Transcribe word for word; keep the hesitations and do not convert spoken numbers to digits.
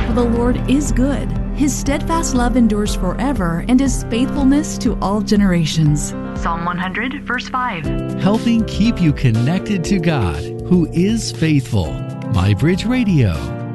For the Lord is good. His steadfast love endures forever, and His faithfulness to all generations. Psalm one hundred, verse five. Helping keep you connected to God, who is faithful. MyBridge Radio.